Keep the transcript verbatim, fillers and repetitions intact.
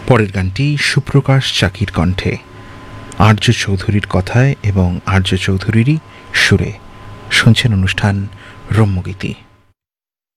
পরের গানটি সুপ্রকাশ চাকির কণ্ঠে, আর্য চৌধুরীর কথায় এবং আর্য চৌধুরীরই সুরে। শুনছেন অনুষ্ঠান রম্যগীতি।